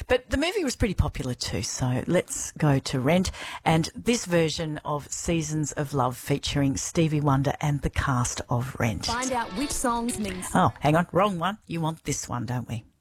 But the movie was pretty popular too, so let's go to Rent and this version of Seasons of Love featuring Stevie Wonder and the cast of Rent. Find out which songs mean... Oh, hang on, wrong one. You want this one, don't we?